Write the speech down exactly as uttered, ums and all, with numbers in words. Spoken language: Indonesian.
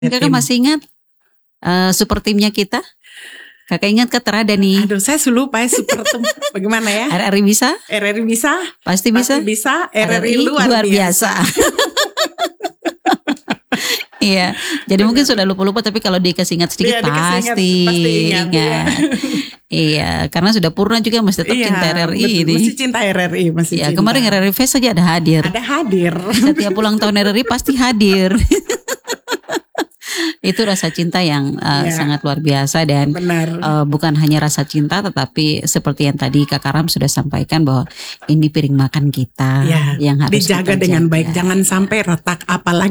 Kakak Tim. masih ingat uh, super timnya kita? Kakak ingat kan terada nih. Aduh, saya lupa ya super tim. Bagaimana ya? R R I bisa? R R I bisa? Pasti bisa. Pasti bisa. R R I luar, luar biasa. biasa. Iya, jadi mungkin sudah lupa-lupa, tapi kalau dikasih ingat sedikit Iya, dikasih ingat, pasti pasti ingat, ingat. Iya, karena sudah purna juga masih tetap Iya, cinta R R I betul, ini. masih cinta R R I, masih Iya, cinta. kemarin R R I Fest saja ada hadir. Ada hadir. Setiap ulang tahun R R I pasti hadir. Itu rasa cinta yang uh, Ya, sangat luar biasa dan benar. uh, bukan hanya rasa cinta, tetapi seperti yang tadi Kak Karam sudah sampaikan bahwa ini piring makan kita Ya, yang harus dijaga kita dengan jaga. baik, jangan sampai retak, apalagi